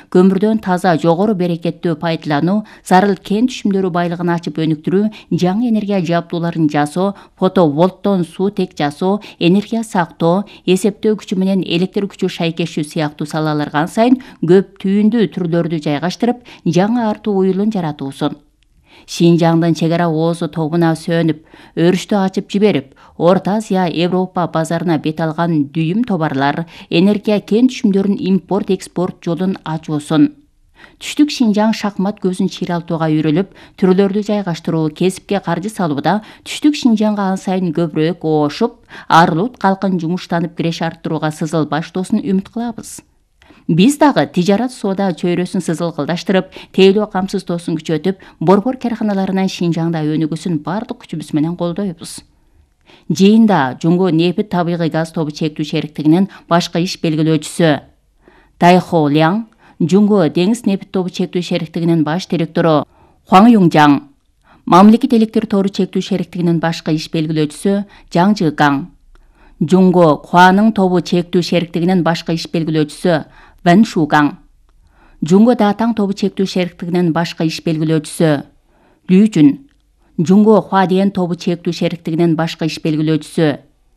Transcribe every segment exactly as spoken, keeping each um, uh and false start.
көмүрдөн таза жогору берекеттүү пайдалануу, зарыл кен түшүмдөрү байлыгын ачып өнүктүрүү, жаңы энергия жабдууларын жасоо, фотоволттон суутек жасоо, энергия сактоо, эсептөө күчү менен электр күчү шайкештүү сыяктуу салаларга ан сайын көп түйүндүү түрлөрдү жайгаштырып, жаңы артуу уюлун жаратуусун. Шинжаңдын чегара оозу тобуна сөнүп, өрүштү ачып жиберип, Орто Азия, Европа базарына бет алган дүйүм товарлар, энергия кен түшүмдөрүн импорт-экспорт жолун ачуусун. Түштүк Шинжаң шахмат көзүн чыйралтууга үйрөлүп, түрлөрдү жайгаштыруу, кесипке каржы салууда Түштүк Шинжаңга ан сайын көбүрөөк оошуп, арылут калкын жумуштанып киреш арттырууга сызыл баштоосун үмүт кылабыз. Биз дагы тижарат соода чөйрөсүн сызылкылдаштырып, тейлөө камсыздоосун күчөтүп, борбор карканаларынан Шинжаңда өнүгүүсүн бардык күчүбүз менен колдойбуз. Жыйында Жуңго нефт табигый газ тобу чектүү шериктигинин башкы иш белгилөөчүсү Дайхо Ляң, Жуңго деңиз нефт тобу чектүү шериктигинин баш директору Хуаң Юңжаң, Мамлекет электр тору чектүү шериктигинин башкы иш белгилөөчүсү Жаң Жыгаң, Жуңго Хуанын тобу чектүү шериктигинин башкы иш белгилөөчүсү Вэн Шугаң, Жуңго Датаң тобу чектүү шериктигинин башкы иш белгилөөчүсү Лю Жүн, Жуңго Хуадиен тобу чектүү шериктигинин башкы иш белгилөөчүсү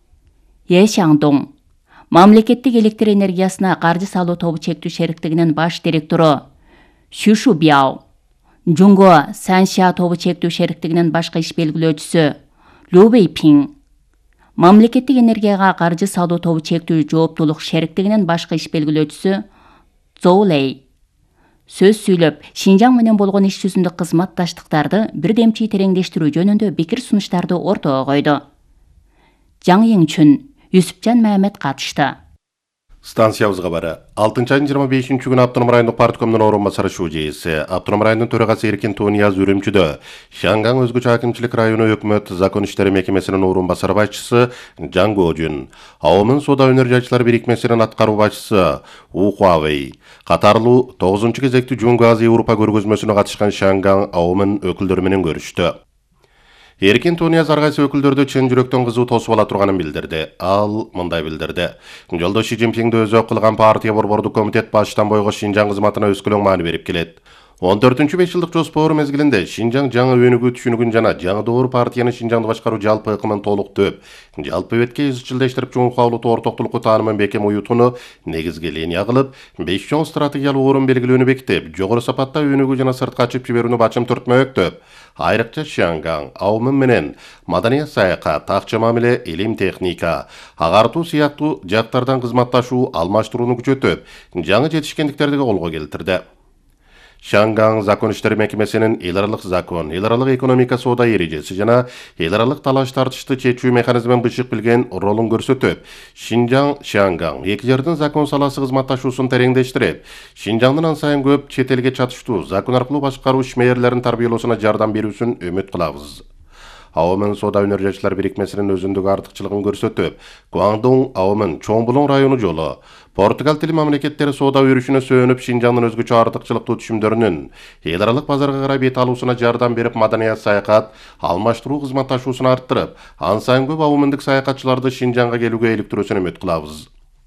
Е Шаңдоң, Мамлекеттик электр энергиясына каржы салуу тобу чектүү шериктигинин баш директору Xu Shubyaо, Жуңго Санша тобу чектүү шериктигинин башкы иш белгилөөчүсү Лю Вэйпиң, Мамлекеттик энергияга каржы салуу тобу чектүү жооптуулук шериктигинин башкы иш белгилөөчүсү Зоу Лэй сөз сүйлөп, Шинжаң менен болгон иш жүзүндө кызматташтыктарды бирдемчи тереңдештирүү жөнүндө пикир сунуштарды ортого койду. Жаң Йиңчүн, Юсупжан Мамед катышты. Станциябызга бары. алтынчы айдын жыйырма бешинчи күнү Автоном райондук парткомдун орун басары Шу жээси, Автоном районунун төрагасы Эркин Тунияз Үрүмчүдө, Шаңгаң өзгөчө акимчилик району өкмөт закон иштери мекемесинин орун басары башчысы Жаң Гожун, Аомун соода өнөр жайчылар бирикмесинин аткаруу башчысы У Хуавей, катарлуу тогузунчу кезектүү Жуңго Азия Европа көргөзмөсүнө катышкан Шаңгаң Аомун өкүлдөрү менен көрүштү. Эркин Тунияз ар кайсы өкүлдөрдү чын жүрөктөн кызуу тосуп ала турганын билдирди. Ал мындай билдирди. Жолдош Си Цзиньпинди өзү кылган партия борбордук комитет баштан бойго Шинжаң кызматына өскөлөң маани берип келет. он төртүнчү беш жылдык жоспор мезгилинде Шинжаң жаңы өнүгүү түшүнүгүн жана жаңы доор партиянын Шинжаңды башкаруу жалпы ыкымын толуктоп, жалпы бетке изчилдештирип чоңкаулуу ортоктулукку таанымын бекем уютууну негизги линия кылып, беш чоң стратегиялык орун белгилөөнү бекитип, жогору сапатта өнүгүү жана сыртка ачып жиберүүнү бачым түртмөктөп, айрыкча Шаңгаң, Аомун менен маданият саякат, акча мамиле, илим техника, агартуу сыяктуу жактардан кызматташуу, алмаштырууну күчөтүп, жаңы жетишкендиктерди колго келтирди. Шаңгаң закон иштери мекемесинин эл аралык закон, эл аралык экономика соода эрежеси жана эл аралык талаш тартышты чечүү механизмин бышык билген ролун көрсөтүп, Шинжаң Шаңгаң эки жердин закон саласы кызматташуусун тереңдештирип, Шинжаңдын ан сайын көп чет элге чатыштуу закон аркылуу башкаруу ишмерлерин тарбиялоосуна жардам берүүсүн үмүт кылабыз. Аомун соода өнөр жайчылар бирикмесинин өзүндүк артыкчылыгын көрсөтүп, Гуаңдун Аомун Чоң Булуң району жолу, Португал тили мамлекеттери соода өрүшүнө сөөнүп, Шинжаңдын өзгөчө артыкчылыктуу түшүмдөрүнүн эл аралык базарга карай бет алуусуна жардам берип, маданият саякат, алмаштыруу кызматташуусун арттырып, ан сайын көп аомундук саякатчыларды Шинжаңга келүүгө иликтирүүсүн үмүт кылабыз.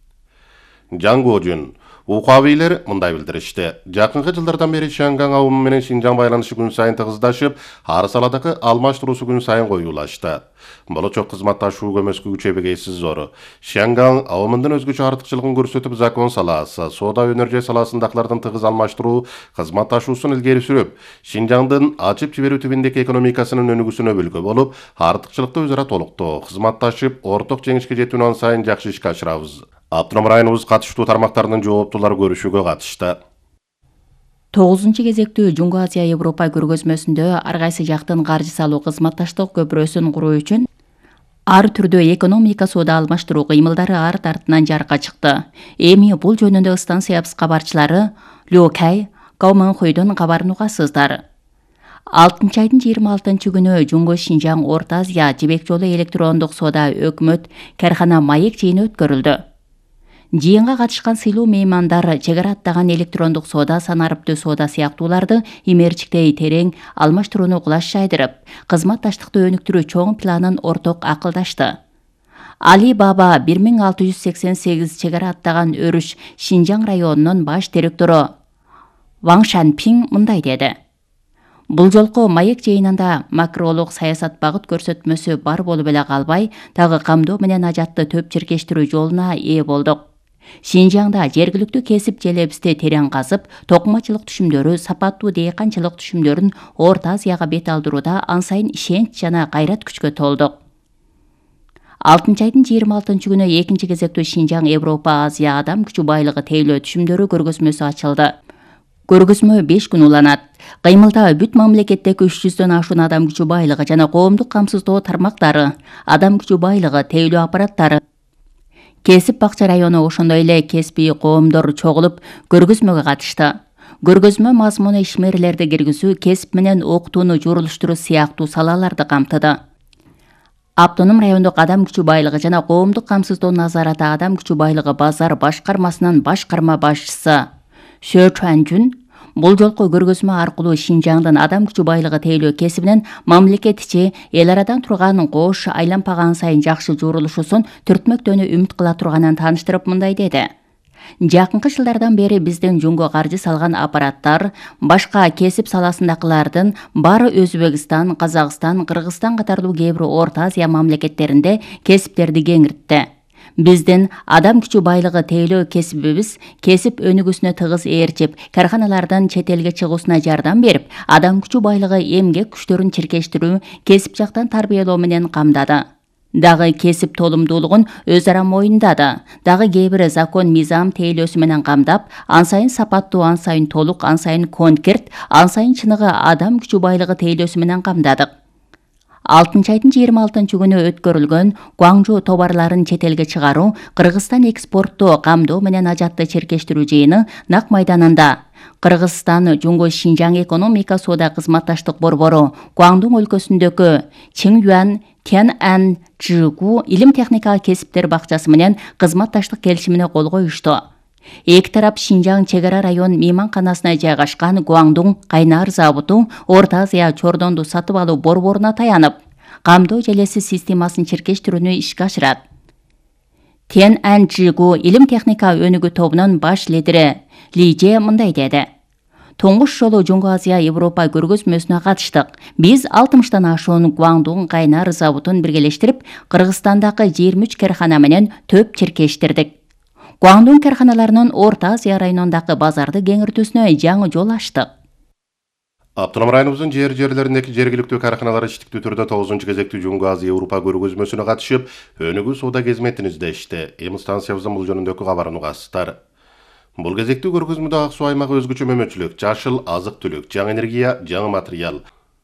Жаң Гожун, Ухавейлер мындай билдиришти. Жакынкы жылдардан бери Шаңгаң Аомун менен Шинжаң байланышы күн сайын тыгыздашып, ар саладагы алмаштыруусу күн сайын коюлашты. Болочок кызматташуу көмөскү күчөбөгейсиз зор. Шаңгаң Аомундун өзгөчө артыкчылыгын көрсөтүп, закон саласы, соода өнөр жай саласындагылардын тыгыз алмаштыруу кызматташуусун илгери сүрүп, Шинжаңдын ачып жиберүү түбүндөгү экономикасынын өнүгүүсүнө бөлгө болуп, артыкчылыкты өзара толуктоо, кызматташып, орток жеңишке жетүүнү ан сайын жакшы ишке ашырабыз. Автоном районубуз катыштуу тармактардын жооптуулары көрүшүүгө катышты. тогузунчу кезектүү Жуңго Азия Европа көргөзмөсүндө ар кайсы жактын каржы салуу кызматташтык көпүрөсүн куруу үчүн ар түрдүү экономика соода алмаштыруу кыймылдары арт артынан жарыкка чыкты. Эми бул жөнүндө станциябыз кабарчылары Лю Кай, Гаомэнхуйдун кабарын угасыздар. алтынчы айдын жыйырма алтынчы күнү Жуңго Шинжаң Орто Азия жибек жолу электрондук соода өкмөт кархана маек жыйыны өткөрүлдү. Жыйынга катышкан сыйлуу меймандар чегара аттаган электрондук соода, санарыптуу соода сыяктууларды имерчиктей терең алмаштырууну кулаш жайдырып, кызматташтыкты өнүктүрүү чоң планын орток акылдашты. Али Баба бир миң алты жүз сексен сегиз чегара аттаган өрүш Шинжаң районунун баш директору Ваң Шанпин мындай деди. Бул жолку маек жыйынында макролук саясат багыт көрсөтмөсү бар болуп эле калбай, дагы камдоо менен ажатты төп чиркештирүү жолуна ээ болдук. Шинжаңда жергиликтүү кесип желебизди терең казып, токумачылык түшүмдөрү, сапаттуу дээканчылык түшүмдөрүн Орто Азияга бет алдырууда ан сайын ишенч жана кайрат күчкө толдук. алтынчы айдын жыйырма алтынчы күнү экинчи кезектүү Шинжаң Европа Азия адам күчү байлыгы тейлөө түшүмдөрү көргөзмөсү ачылды. Көргөзмө беш күн уланат. Кыймылда бүт мамлекеттеги үч жүздөн ашуун адам күчү байлыгы жана коомдук камсыздоо тармактары, адам күчү байлыгы тейлөө аппараттары, кесип бакча району ошондой эле кеспий коомдор чогулуп көргөзмөгө катышты. Көргөзмө мазмуну ишмерлерди киргизүү, кесип менен окутууну журулуштуруу сыяктуу салаларды камтыды. Автоном райондук адам күчү байлыгы жана коомдук камсыздоо назараты адам күчү байлыгы базар башкармасынын башкарма башчысы Шө Чуанжун бул жолку көргөзмө аркылуу Шинжаңдын адам күчү байлыгы тейлөө кесибинен мамлекет ичи эл арадан турган кош айланпаган сайын жакшы журулушусун түртмөктөөнү үмүт кыла турганын тааныштырып мындай деди. Жакынкы жылдардан бери биздин жөнгө каржы салган аппараттар башка кесип саласындагылардын баары Өзбекстан, Казакстан, Кыргызстан катарлуу кээ бир Орто Азия мамлекеттеринде кесиптерди кеңиртти. Биздин адам күчү байлыгы тейлөө кесибибиз кесип өнүгүүсүнө тыгыз ээрчип, карханалардан чет элге чыгуусуна жардам берип, адам күчү байлыгы эмгек күчтөрүн чиркештирүү, кесип жактан тарбиялоо менен камдады. Дагы кесип толумдуулугун өз ара моюндады. Дагы кээ бир закон мыйзам тейлөөсү менен камдап, ан сайын сапаттуу, ан сайын толук, ан сайын конкрет, ан сайын чыныгы адам күчү байлыгы тейлөөсү менен камдадык. алтынчы айдын жыйырма алтынчы күнү өткөрүлгөн Гуаңжу товарларын чет элге чыгаруу, Кыргызстан экспорттоо, камдоо менен ажатты чиркештирүү жыйыны Нак майданында Кыргызстан Жөнгө Шинжаң экономика соода кызматташтык борбору Гуаңдун өлкөсүндөгү Чингюан Тяньань Чжигу илим техника кесиптер бакчасы менен кызматташтык келишимине кол коюшту. Эки тарап Шинжаң чек ара район мейманканасына жайгашкан Гуаңдун кайнар заводу Орто Азия чордонду сатып алуу борборуна таянып, камдоо желеси системасын чиркештирүүнү ишке ашырат. Тяньань Чжигу илим техника өнүгүү тобунун баш лидери Лиже мындай деди. Тоңуш жолу Жөнгө Азия Европа көргөзмөсүнө катыштык. Биз алтымыштан ашуун Гуаңдун кайнар заводун биргелештирип, Кыргызстандагы жыйырма үч кархана менен төп чиркештирдик. Гуаңдун карханаларынын Орто Азия районундагы базарды кеңиртүүсүнө жаңы жол ачтык. Автоном районубуздун жер жерлериндеги жергиликтүү карханалар иштиктүү түрдө тогузунчу кезектүү Жөнгө Азия Европа көргөзмөсүнө катышып, өнүгүү соода кызметін издешти. Эми станциябыздын бул жөнүндөгү кабарын угасыздар. Бул кезектүү көргөзмөдө ак суу аймагы өзгөчө мөмөчүлүк, жашыл азык-түлүк, жаңы энергия, жаңы материал,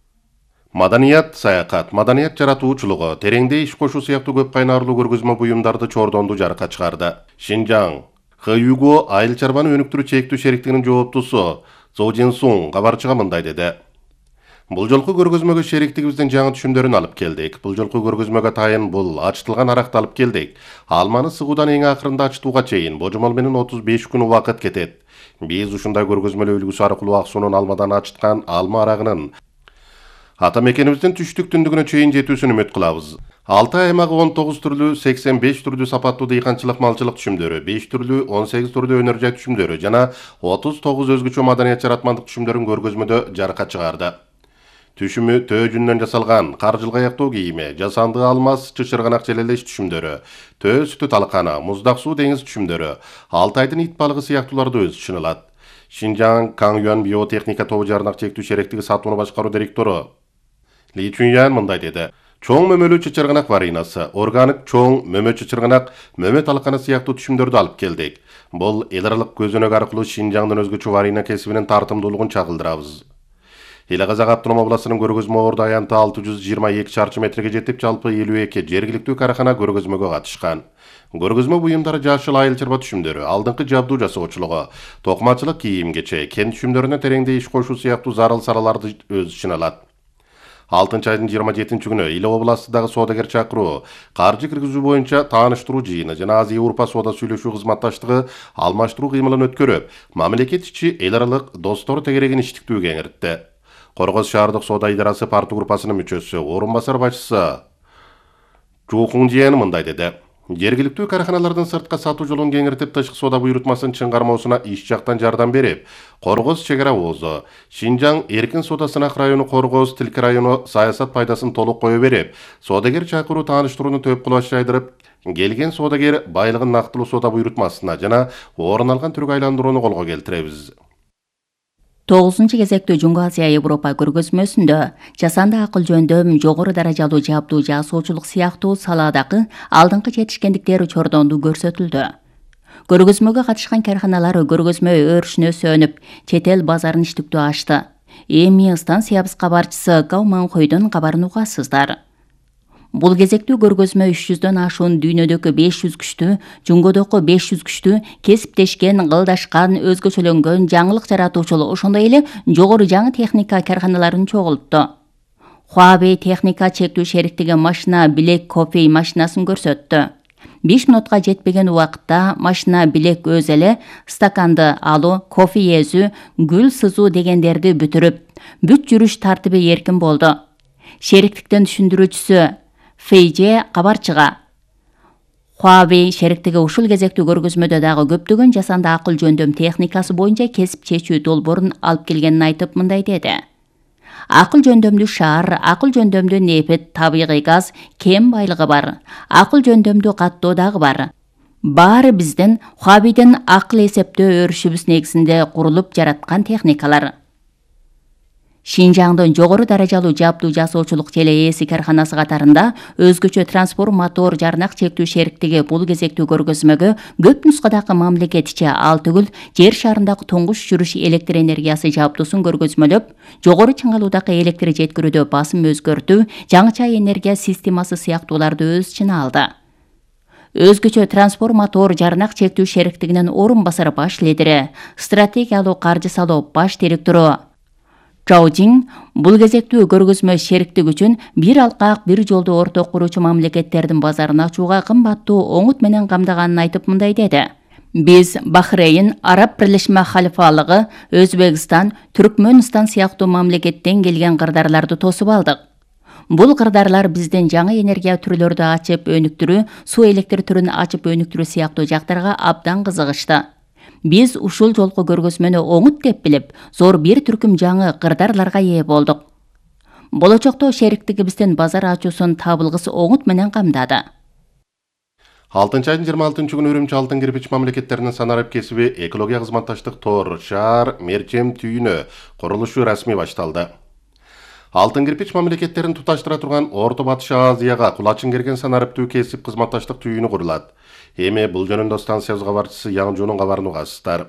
маданият, саякат, маданият жаратуучулугу, тереңде иш кошуу сыяктуу көп кайнарлуу көргөзмө буюмдарды чордонду жарыкка чыгарды. Шинжаң Хюго айыл чарбаны өнүктүрүү чектүү шериктигинин жооптусу Зо Жинсун кабарчыга мындай деди. Бул жолку көргөзмөгө шериктигибиздин жаңы түшүмдөрүн алып келдик. Бул жолку көргөзмөгө тайын бул ачтылган аракты алып келдик. Алманы сыгуудан эң акырында ачтууга чейин божомол менен отуз беш күн убакыт кетет. Биз ушундай көргөзмөлүү үлгүсү аркылуу ак суунун алмадан ачыткан алма арагынын ата мекенибиздин түштүк түндүгүнө чейин жетүүсүн үмүт кылабыз. Алты аймагы он тогуз түрлүү, сексен беш түрдүү сапаттуу дыйканчылык малчылык түшүмдөрү, беш түрлүү, он сегиз түрдүү өнөр жай түшүмдөрү жана отуз тогуз өзгөчө маданият жаратмандык түшүмдөрүн көргөзмөдө жарыкка чыгарды. Түшүмү төө жүнүнөн жасалган каржыл каяктоо кийими, жасанды алмаз, чычырганак желелеш түшүмдөрү, төө сүтү талкана, муздак суу деңиз түшүмдөрү, алты айдын ит балыгы сыяктууларды өз ичине. Шинжаң Каңюан биотехника тобу жарнак чектүү шериктиги сатууну башкаруу директору Ли Чуньян мындай деди. Чоң мөмөлүү чычырганак варинасы, органик чоң мөмө чычырганак, мөмө талканы сыяктуу түшүмдөрдү алып келдик. Бул эл аралык көзөнөк аркылуу Шинжаңдын өзгөчө варина кесибинин тартымдуулугун чагылдырабыз. Эле Казак автоном областынын көргөзмө орду аянты алты жүз жыйырма эки чарчы метрге жетип, жалпы элүү эки жергиликтүү кархана көргөзмөгө катышкан. Көргөзмө буюмдары жашыл айыл чарба түшүмдөрү, алдыңкы жабдуу жасоочулугу, токмачылык кийим-кече, кен түшүмдөрүнө тереңде иш кошуу сыяктуу зарыл салаларды өз ичине алат. алтынчы айдын жыйырма жетинчи күнү Ил областындагы соодагер чакыруу, каржы киргизүү боюнча тааныштыруу жыйыны жана Азия Европа соода сүйлөшүү кызматташтыгы алмаштыруу кыймылын өткөрүп, мамлекет ичи эл аралык достор тегерегин иштиктүү кеңиртти. Коргоз шаардык соода идарасы парту группасынын мүчөсү, орун басар башчысы Жу Хунжиен мындай деди. Жергиликтүү карханалардын сыртка сатуу жолун кеңиртип, тышкы соода буйрутмасын чыңгармоосуна иш жактан жардам берип, Коргоз чек ара оозу, Шинжаң эркин соода сынак району Коргоз Тилки району саясат пайдасын толук кое берип, соодагер чакыруу тааныштырууну төп кылып жайдырып, келген соодагер байлыгын нактылуу соода буйрутмасына жана орун алган түргө айландырууну колго келтиребиз. тогузунчу кезектүү Жуңгу Азия Европа көргөзмөсүндө жасанды акыл жөндөм, жогору даражалуу жабдуу жасоочулук сыяктуу салаадагы алдыңкы жетишкендиктер чордонду көрсөтүлдү. Көргөзмөгө катышкан карханалар көргөзмө өрүшүнө сөнүп, чет эл базарын иштиктүү ачты. Эми станциябыз кабарчысы Гау Манхойдун кабарын угасыздар. Бул кезектүү көргөзмө үч жүздөн ашуун дүйнөдөгү беш жүз күчтүү, Жуңгодогу беш жүз күчтүү, кесиптешкен, кылдашкан, өзгөчөлөнгөн жаңылык жаратуучул, ошондой эле жогору жаңы техника карханаларын чогултту. Huawei техника чектүү шериктиги машина билек кофе машинасын көрсөттү. беш минутка жетпеген убакытта машина билек өз эле стаканды алуу, кофе эзүү, гүл сызуу дегендерди бүтүрүп, бүт жүрүш тартиби эркин болду. Шериктиктин түшүндүрүүчүсү Фейже кабарчыга Huawei шериктиги ушул кезектүү көргөзмөдө дагы көптөгөн жасанды акыл жөндөм техникасы боюнча кесип чечүү долбоорун алып келгенин айтып мындай деди. Акыл жөндөмдүү шаар, акыл жөндөмдүү нефт, табигый газ, кен байлыгы бар. Акыл жөндөмдүү каттоо дагы бар. Баары биздин Huawei'дин акыл эсептөө өрүшүбүз негизинде курулуп жараткан техникалар. Шинжаңдын жогору даражалуу жабдуу жасоочулук желээси карханасы катарында өзгөчө трансформатор жарнак чектүү шериктиги бул кезектүү көргөзмөгө көп нускадагы мамлекет ичи ал түгүл жер шарындагы туңгуч жүрүш электр энергиясы жабдуусун көргөзмөлөп, жогору чыңалуудагы электр жеткирүүдө басым өзгөртүү, жаңыча энергия системасы сыяктууларды өз ичине алды. Өзгөчө трансформатор жарнак чектүү шериктигинин орун басары баш лидери, стратегиялуу каржы салуу баш директору Чаожин бул кезектүү көргөзмө шериктик үчүн бир алкак, бир жолду орток куруучу мамлекеттердин базарын ачууга кымбаттуу оңут менен камдаганын айтып мындай деди. Биз Бахрейн, Араб Бирлешме Халифалыгы, Өзбекстан, Түркмөнстан сыяктуу мамлекеттен келген кырдарларды тосуп алдык. Бул кырдарлар биздин жаңы энергия түрлөрдү ачып өнүктүрүү, суу электр түрүн ачып өнүктүрүү сыяктуу жактарга абдан кызыгышты. Биз ушул жолку көргөзмөнү оңут деп билип, зор бир түркүм жаңы кырдарларга ээ болдук. Болочокто шериктигибиздин базар ачуусун табылгыс оңут менен камдады. алтынчы айдын жыйырма алтынчы күнү Үрүмчү алтын кирпич мамлекеттеринин санарып кесиби экология кызматташтык тор шаар мерчем түйүнү курулушу расмий башталды. Алтын кирпич мамлекеттерин туташтыра турган Орто Батыш Азияга кулачын керген санарыптуу кесип кызматташтык түйүнү курулат. Эми бул жөнүндө станциябыз кабарчысы Яң Жунун кабарын угасыздар.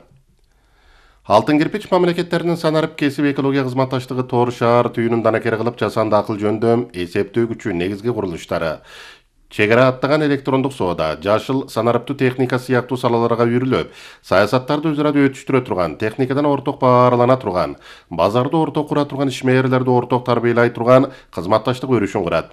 Алтын кирпич мамлекеттеринин санарып кесип экология кызматташтыгы тор шаар түйүнүн данакер кылып жасанды акыл жөндөм, эсептөө күчү негизги курулуштары, чек ара аттаган электрондук соода, жашыл санарыптуу техника сыяктуу салаларга үйрүлүп, саясаттарды өз ара өтүштүрө турган, техникадан орток бааралана турган, базарды орток кура турган ишмээрлерди орток тарбиялай турган кызматташтык өрүшүн курат.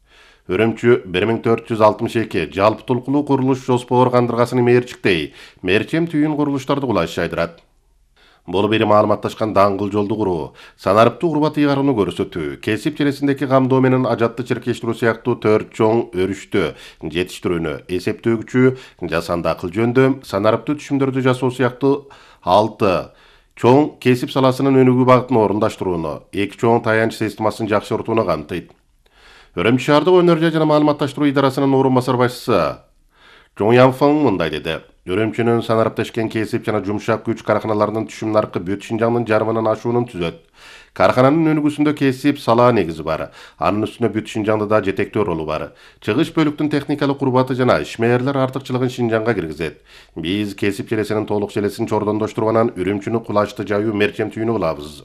Үрүмчү бир миң төрт жүз алтымыш эки жалпы толкулуу курулуш жоспор кандыргасынын мерчиктей, мерчем түйүн курулуштарды кулаш жайдырат. Бул бери маалыматташкан даңгыл жолду куруу, санарыптуу урбат ыйгарууну көрсөтүү, кесип желесиндеги камдоо менен ажатты чиркештирүү сыяктуу төрт чоң өрүштү жетиштирүүнү, эсептөө күчү, жасанды акыл жөндөм, санарыптуу түшүмдөрдү жасоо сыяктуу алты чоң кесип саласынын өнүгүү багытын орундаштырууну, эки чоң таянч системасын жакшыртууну камтыйт. Үрүмчү шаардык өнөр жана маалыматташтыруу идарасынын орун басар башчысы Чоң Янфың мындай деди. Үрүмчүнүн санариптешкен кесип жана жумшак күч карханаларынын түшүм наркы бүт Шинжаңдын жарымынан ашуунун түзөт. Кархананын өнүгүүсүндө кесип салаа негизи бар. Анын үстүнө бүт Шинжаңда да жетектөө ролу бар. Чыгыш бөлүктүн техникалык урбаты жана ишмээрлер артыкчылыгын Шинжаңга киргизет. Биз кесип желесинин толук желесин чордондоштурганан Үрүмчүнү кулачты жайуу мерчем түйүнү кылабыз.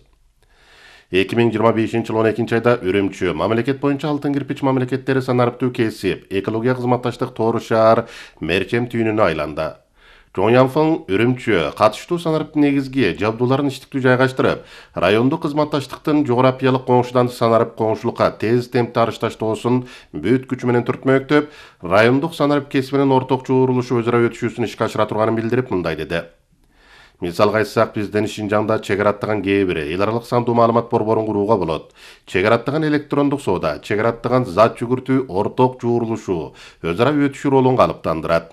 эки миң жыйырма бешинчи жыл он экинчи айда Үрүмчү мамлекет боюнча алтын кирпич мамлекеттери санарыптуу кесип, экология кызматташтык тор шаар мерчем түйүнүнө айланды. Чоң Янфың Үрүмчү катыштуу санарыптын негизги жабдууларын иштиктүү жайгаштырып, райондук кызматташтыктын жогорапиялык коңшудан санарып коңшулукка тез темпте арышташтоосун бүт күчү менен түртмөктөп, райондук санарып кесибинин орток чогурулушу өз ара өтүшүүсүн ишке ашыра турганын билдирип мындай деди. Мисалга айтсак, бизден Шинжаңда чегара аттаган кээ бир эл аралык сандуу маалымат борборун курууга болот. Чегара аттаган электрондук соода, чегара аттаган зат жүгүртүү орток жуурулушу, өз ара өтүшүү ролун калыптандырат.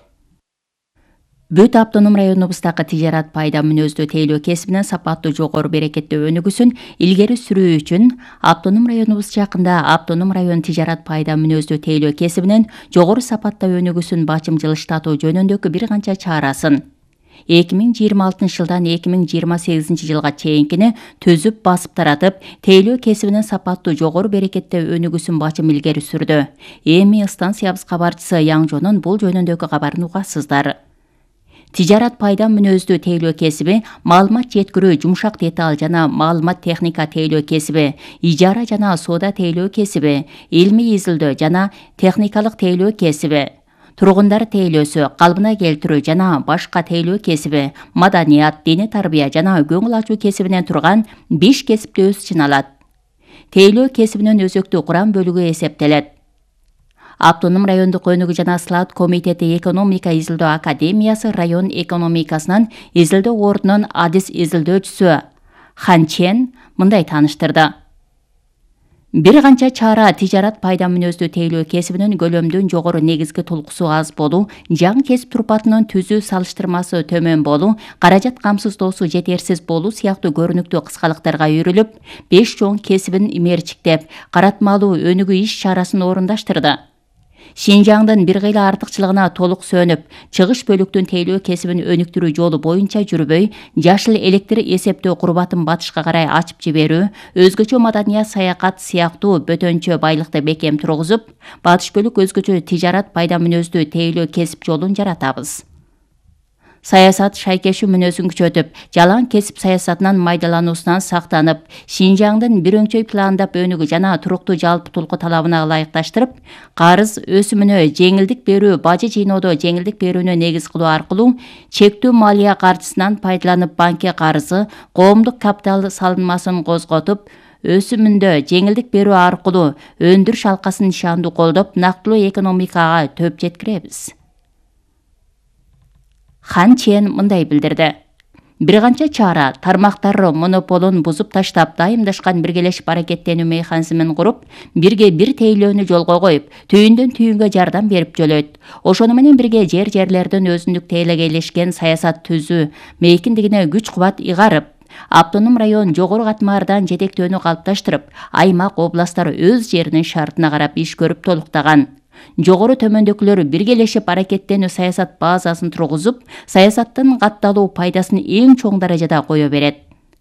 Бүт автоном районубуздагы тижарат пайда мүнөздүү тейлөө кесибинин сапаттуу жогору берекеттүү өнүгүүсүн илгери сүрүү үчүн автоном районубуз жакында автоном район тижарат пайда мүнөздүү тейлөө кесибинин жогору сапатта өнүгүүсүн бачымчылыштатуу жөнүндөгү бир канча чарасын эки миң жыйырма алтынчы жылдан эки миң жыйырма сегизинчи жылга чейинкини түзүп басып таратып, тейлөө кесибинин сапаттуу жогору берекеттүү өнүгүүсүн бачым илгери сүрдү. Эми станциябыз кабарчысы Яңжонун бул жөнүндөгү кабарын угасыздар. Тижарат пайда мүнөздүү тейлөө кесиби, маалымат жеткирүү жумшак деталь жана маалымат техника тейлөө кесиби, ижара жана соода тейлөө кесиби, илмий изилдөө жана техникалык тейлөө кесиби, тургундар тейлөөсү, калыбына келтирүү жана башка тейлөө кесиби, маданият, диний тарбия жана көңүл ачуу кесибинен турган беш кесипти өз ичине алат. Тейлөө кесибинин өзөктүү курам бөлүгү эсептелет. Автоном райондук өнүгүү жана слаат комитети экономика изилдөө академиясы район экономикасынан изилдөө ордунун адис изилдөөчүсү Хан Чен мындай тааныштырды. Бир канча чара тижарат пайда мүнөздүү тейлөө кесибинин көлөмдүн жогору негизги толкусу аз болуу, жаң кесип турпатынын түзүү салыштырмасы төмөн болуу, каражат камсыздоосу жетерсиз болуу сыяктуу көрүнүктүү кыскалыктарга үйрүлүп, беш чоң кесибин имерчиктеп, каратмалуу өнүгүү иш чарасын орундаштырды. Шинжаңдын бир кыйла артыкчылыгына толук сөнүп, чыгыш бөлүктүн тейлөө кесибин өнүктүрүү жолу боюнча жүрбөй, жашыл электр эсептөө курбатын батышка карай ачып жиберүү, өзгөчө маданият саякат сыяктуу бөтөнчө байлыкты бекем тургузуп, батыш бөлүк өзгөчө тижарат пайда мүнөздүү тейлөө кесип жолун жаратабыз. Саясат шайкешүү мүнөзүн күчөтүп, жалаң кесип саясатынан майдалануусунан сактанып, Шинжаңдын бир өңчөй пландап өнүгүү жана туруктуу жалпытуулку талабына ылайыкташтырып, карыз өсүмүнө жеңилдик берүү, бажы жыйноодо жеңилдик берүүнү негиз кылуу аркылуу чектүү малия каржысынан пайдаланып банкке карызы, коомдук капитал салынмасын козготуп, өсүмүндө жеңилдик берүү аркылуу өндүрүш алкасын нышандуу колдоп, нактылуу экономикага төп жеткиребиз. Хан Чен мындай билдирди. Бир канча чара тармактар монополун бузуп таштап, дайымдашкан биргелешип аракеттенүү механизмин куруп, бирге бир тейлөөнү жолго коюп, түйүндөн түйүнгө жардам берип жөлөйт. Ошону менен бирге жер-жерлерден өзүндүк тейлегейлешкен саясат түзүү, мейкиндигине күч-кубат ыгарып, автоном район жогору катмардан жетектөөнү калыпташтырып, аймак, областтар өз жеринин шартына карап иш көрүп толуктаган. Жогору төмөндөгүлөр биргелешип аракеттенүү саясат базасын тургузуп, саясаттын катталуу пайдасын эң чоң даражада кое берет.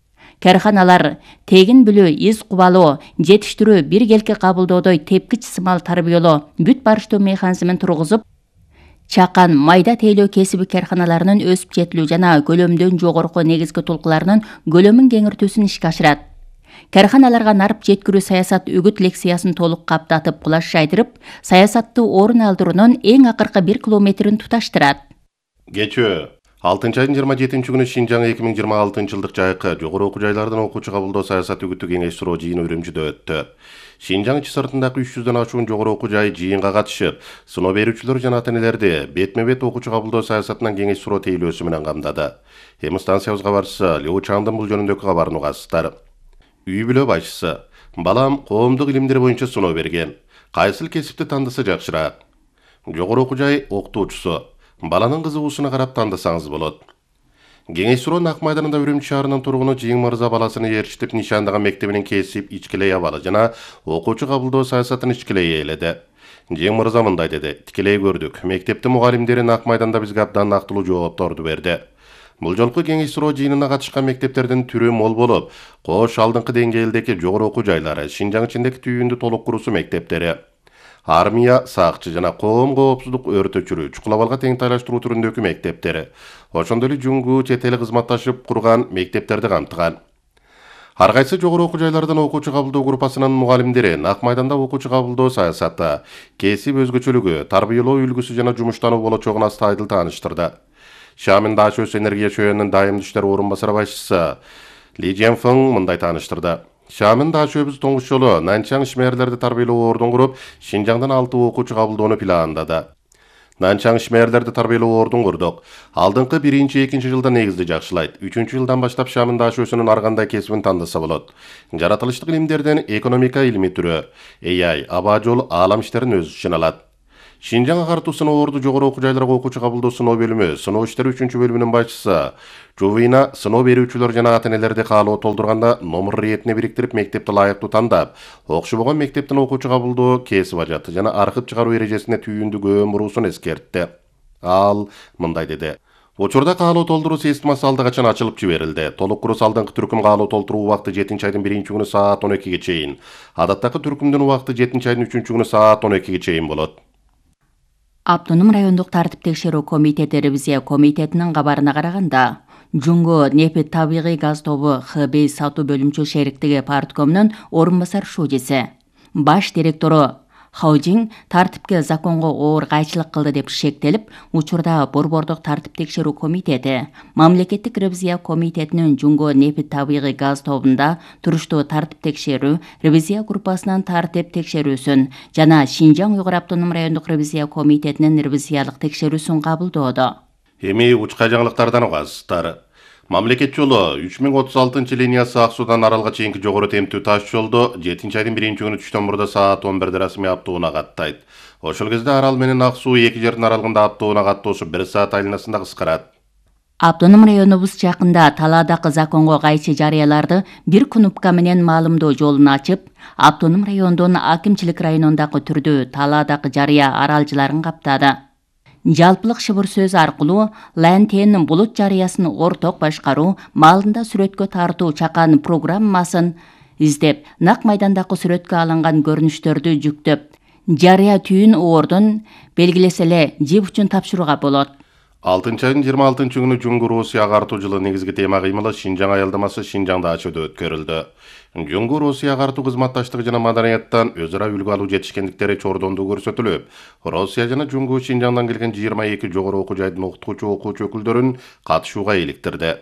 Карханалар тегин билүү, из кубалоо, жетиштирүү, биргелки кабылдоодой тепкич сымал тарбиялоо, бүт барыштуу механизмин тургузуп, чакан майда тейлөө кесиби карханаларынын өсүп жетилүү жана көлөмдөн жогорку негизги толкуларынын көлөмүн кеңиртүүсүн ишке ашырат. Карханаларга нарып жеткирүү саясат үгүт лекциясын толук каптатып, кулаш жайдырып, саясатты орун алдыруунун эң акыркы бир километрин туташтырат. Кечөө алтынчы айдын жыйырма жетинчи күнү Шинжаң эки миң жыйырма алтынчы жылдык жайкы жогору окуу жайлардан окуучу кабылдоо саясат үгүттүү кеңеш суроо жыйыны Үрүмчүдө өттү. Шинжаң ичи сыртындагы үч жүздөн ашуун жогору окуу жайы жыйынга катышып, сыноо берүүчүлөр жана ата-энелерди бетме-бет окуучу кабылдоо саясатынан кеңеш суроо тейлөөсү менен камдады. Эми станциябыз кабарчысы Лео Чаңдын бул жөнүндөгү кабарын угасыздар. Үй бүлө башчысы: балам коомдук илимдер боюнча сыноо берген. Кайсыл кесипти тандаса жакшыраак? Жогору окуу жай окутуучусу: баланын кызыгуусуна карап тандасаңыз болот. Кеңеш суроо Нак майданында Үрүмчү шаарынын тургуну Жыйын Мырза баласын ээрчитип нишандаган мектебинин кесип ичкилей абалы жана окуучу кабылдоо саясатын ичкилей ээледи. Жыйын Мырза мындай деди: тикелей көрдүк. Мектептин мугалимдери Нак майданда бизге абдан нактылуу жоопторду берди. Бул жолку кеңеш суроо жыйынына катышкан мектептердин түрү мол болуп, кош алдыңкы деңгээлдеги жогору окуу жайлары, Шинжаң ичиндеги түйүндү толук куруусу мектептери, армия, сакчы жана коом коопсуздук өрт өчүрүү, чукул абалга теңтайлаштыруу түрүндөгү мектептери, ошондой эле жуңгу чет эл кызматташып курган мектептерди камтыган. Ар кайсы жогору окуу жайлардан окуучу кабылдоо группасынын мугалимдери Нак майданда окуучу кабылдоо саясаты, кесип өзгөчөлүгү, тарбиялоо үлгүсү жана жумуштануу болочогун аста айдыл тааныштырды. Шамин Дашөс энергия чөйөнүн дайымдуу иштер орун басары башчысы Ли Женфeng мындай тааныштырды. Шамин Дашөбүз тоңуш жолу Нанчаң ишмерлерди тарбиялоо ордун куруп, Шинжаңдан алты окуучу кабылдоону пландады. Nançang ишмерлерди тарбиялоо ордун курдук. Алдыңкы биринчи экинчи жылда негизди жакшылайт. Үчүнчү жылдан баштап шамында ашуусунун аргандай кесибин тандаса болот. Жаратылыштык илимдерден экономика илими түрү, A I, аба жол, аалам иштерин өз ичине алат. Шинжаң агартуу сыноо орду жогору окуу жайларга окуучу кабылдоо сыноо бөлүмү, сыноо иштери үчүнчү бөлүмүнүн башчысы Жувина сыноо берүүчүлөр жана ата-энелерди каалоо толтурганда номер ретине бириктирип мектепти лайыктуу тандап, окшобогон мектептин окуучу кабылдоо кесип ажаты жана аркып чыгаруу эрежесине түйүндү көөн буруусун эскертти. Ал мындай деди: Учурда каалоо толтуруу системасы алда качан ачылып жиберилди. Толук курус алдыңкы түркүм каалоо толтуруу убакыты жетинчи айдын биринчи күнү саат он экиге чейин. Адаттагы түркүмдүн убакыты жетинчи айдын үчүнчү күнү саат он экиге чейин болот. Автоном райондук тартип текшерүү комитети ревизия комитетинин кабарына караганда, Жунго нефть табигый газ тобу Х б сатуу бөлүмчө шериктиги парткомунун орун басар шужеси, баш директору Хаужин тартипке законго оор кайчылык кылды деп шектелип, учурда Борбордук тартип текшерүү комитети, мамлекеттик ревизия комитетинин Жунго нефть табигый газ тобунда туруштуу тартип текшерүү ревизия группасынын тартип текшерүүсүн жана Шинжаң Уйгур автоном райондук ревизия комитетинин ревизиялык текшерүүсүн кабылдоодо. Эми учка жаңылыктардан угасыздар. Мамлекет жолу үч миң отуз алтынчы линиясы Ак Суудан Аралга чейинки жогору темптүү таш жолду жетинчи айдын биринчи күнү түштөн мурда саат он бирде расмий аптоуна каттайт. Ошол кезде Арал менен Ак Суу эки жердин аралыгында аптоуна каттоосу бир саат айланасында кыскарат. Автоном районубуз жакында талаадагы законго кайшы жарыяларды бир кнопка менен маалымдоо жолун ачып, автоном райондун акимчилик районундагы түрдүү талаадагы жарыя аралчыларын каптады. Жалпылык шыбыр сөз аркылуу Лантенин булут жарыясын орток башкаруу, маалында сүрөткө тартуу чакан программасын издеп, нак майдандагы сүрөткө алынган көрүнүштөрдү жүктөп, жарыя түйүн ордун белгилесе эле жеп үчүн тапшырууга болот. алтынчы айдын жыйырма алтынчы күнү Жунгу Россия агартуу жылы негизги тема кыймылы Шинжаң аялдамасы Шинжаңда ачуууда өткөрүлдү. Жунгу Россия агартуу кызматташтыгы жана маданияттан өз ара үлгү алуу жетишкендиктери чордондуу көрсөтүлүп, Россия жана Жунгу Шинжаңдан келген жыйырма эки жогору окуу жайдын окутуучу окуучу өкүлдөрүн катышууга иликтирди.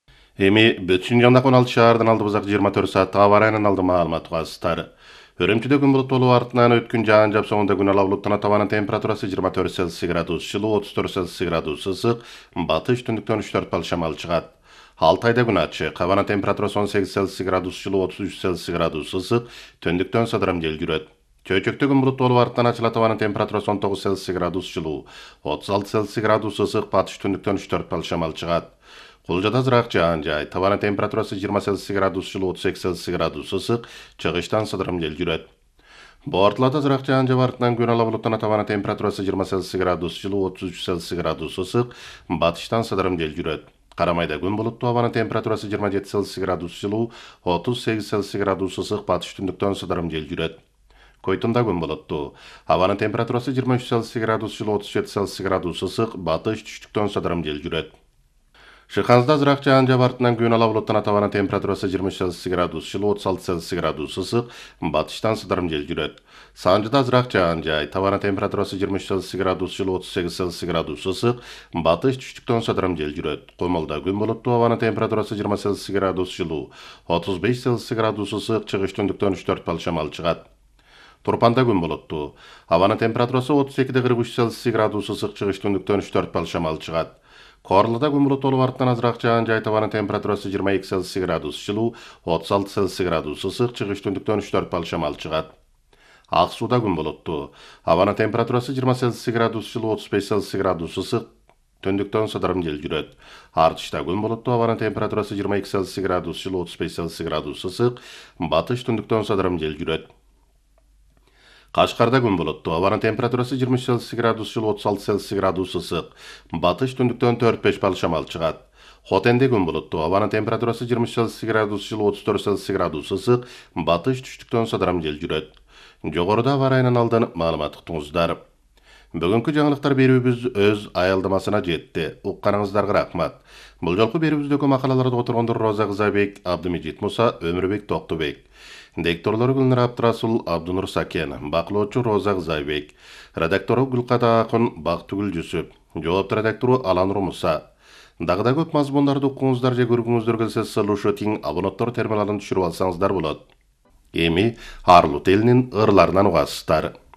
Эми бүт Шинжаңдагы он алты шаардан алдыбызак жыйырма төрт сааттык аба ырайынан алды маалымат угасыздар. Үрүмчүдө күн булуттуу артынан өткөн жаан жапсоңунда күн ала булуттана табанын температурасы жыйырма төрт Цельсий градус жылуу, отуз төрт Цельсий градус ысык, батыш түндүктөн үч төрт балл шамал чыгат. Алтайда күн ачык, абанын температурасы он сегиз Цельсий градус жылуу, отуз үч Цельсий градус ысык, түндүктөн сыдырым жел жүрөт. Чөйчөктө күн булуттуу артынан ачыла табанын температурасы он тогуз Цельсий градус жылуу, отуз алты Цельсий градус ысык, батыш түндүктөн үч төрт балл шамал чыгат. Кулжада азыраак жаан жай, табанын температурасы жыйырма Цельсий градус жылуу, отуз эки Цельсий градус ысык, чыгыштан сыдырым жел жүрөт. Бортуларда азыраак жаан жаап артынан күн ала булуттана табанын температурасы жыйырма Цельсий градус жылуу, отуз үч Цельсий градус ысык, батыштан сыдырым жел жүрөт. Карамайда күн булуттуу, абанын температурасы жыйырма жети Цельсий градус жылуу, отуз сегиз Цельсий градус ысык, батыш түндүктөн сыдырым жел жүрөт. Койтунда күн булуттуу, абанын температурасы жыйырма үч Цельсий градус жылуу, отуз жети Цельсий градус ысык, батыш түштүктөн сыдырым жел жүрөт. Шыханзда азыраак жаан жаап артынан күн ала булуттана табанын температурасы жыйырма үч Цельсий градус жылуу, отуз алты Цельсий градус ысык, батыштан сыдырым жел жүрөт. Санжыда азыраак жаан жай, табанын температурасы жыйырма үч Цельсий градус жылуу, отуз сегиз Цельсий градус ысык, батыш түштүктөн сыдырым жел жүрөт. Комолда күн булуттуу, абанын температурасы жыйырма Цельсий градус жылуу, отуз беш Цельсий градус ысык, чыгыш түндүктөн үч төрт балл шамал чыгат. Турпанда күн булуттуу, абанын температурасы отуз экиде кырк үч Цельсий градус ысык, чыгыш түндүктөн үч төрт балл шамал чыгат. Корлуда күн булуттуу артынан азыраак жаан жай, табанын температурасы жыйырма эки Цельсий градус жылуу, отуз алты Цельсий градус ысык, чыгыш түндүктөн үч төрт балл шамал чыгат. Ак Сууда күн булуттуу, абанын температурасы жыйырма Цельсий градус жылуу, отуз беш Цельсий градус ысык, түндүктөн сыдырым жел жүрөт. Артышта күн булуттуу, абанын температурасы жыйырма эки Цельсий градус жылуу, отуз беш Цельсий градус ысык, батыш түндүктөн сыдырым жел жүрөт. Кашкарда күн булуттуу, абанын температурасы жыйырма үч Цельсий градус жылуу, отуз алты Цельсий градус ысык, батыш түндүктөн төрт беш балл шамал чыгат. Хотенде күн булуттуу, абанын температурасы жыйырма үч Цельсий градус жылуу, отуз төрт Цельсий градус ысык, батыш түштүктөн сыдырым жел жүрөт. Жогоруда аба ырайынан алдан маалымат уктуңуздар. Бүгүнкү жаңылыктар берүүбүз өз аялдамасына жетти. Укканыңыздарга рахмат. Бул жолку берүүбүздөгү макалаларды отургондор Роза Кызайбек, Абдымежит Муса, Өмүрбек Токтобек. Дикторлору Гүлнар Абдрасул, Абдунур Сакен, баклоочу Роза Кызайбек, редактору Гүлкада Акын, Бактыгүл Жүсүп, жоопту редактору Аланур Муса. Дагы да көп мазмундарды укуңуздар же көргүңүздөр келсе, сылушу тиң абоненттор терминалын түшүрүп алсаңыздар болот. Эми Арлут элинин ырларынан угасыздар.